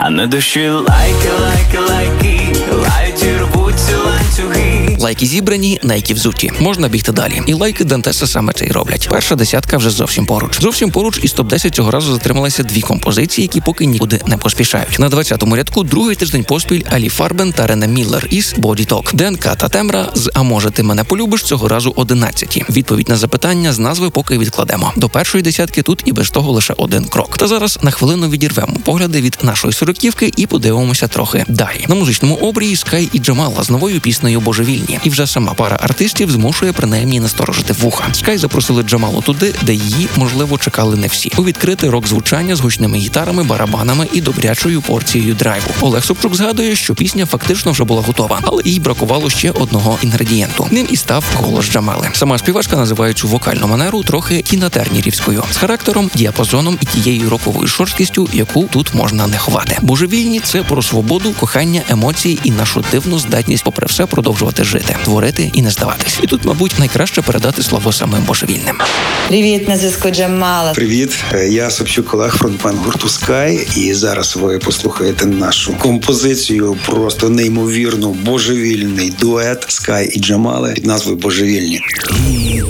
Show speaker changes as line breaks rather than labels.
А на душі лайки, лають і рвуться ланцюги.
Лайки зібрані, найки взуті. Можна бігти далі. І лайки Дантеса саме це й роблять. Перша десятка вже зовсім поруч. Зовсім поруч із топ-10 цього разу затрималися дві композиції, які поки нікуди не поспішають. На 20-му рядку другий тиждень поспіль Алі Фарбен та Рене Міллер із Body Talk. ДНК та Тембра з «А може ти мене полюбиш» цього разу 11-ті. Відповідь на запитання з назви поки відкладемо. До першої десятки тут і без того лише один крок. Та зараз на хвилину відірвемо погляди від нашої сороківки і подивимося трохи далі. На музичному обрії Скай і Джамала з новою піснею «Божевільні». І вже сама пара артистів змушує принаймні насторожити вуха. Скай запросили Джамалу туди, де її, можливо, чекали не всі. У відкрите рок-звучання з гучними гітарами, барабанами і добрячою порцією драйву. Олег Собчук згадує, що пісня фактично вже була готова, але їй бракувало ще одного інгредієнту. Ним і став голос Джамали. Сама співачка називає цю вокальну манеру трохи кінотернірівською, з характером, діапазоном і тією роковою шорсткістю, яку тут можна не ховати. «Божевільні» – це про свободу, кохання, емоції і нашу дивну здатність попри все продовжувати жити, творити і не здаватись. І тут, мабуть, найкраще передати слово самим божевільним.
Привіт, на зв'язку Джамала.
Привіт, я Собчук Олег, фронтмен гурту Скай, і зараз ви послухаєте нашу композицію, просто неймовірно божевільний дует Скай і Джамали під назвою «Божевільні».
І